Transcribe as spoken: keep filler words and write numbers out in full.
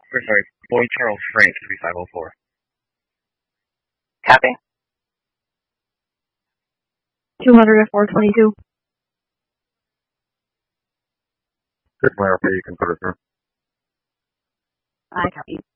Or sorry, Boy Charles Frank, thirty-five oh four. Copy. two hundred at four twenty-two. Good, my R P, you can put it through. I copy.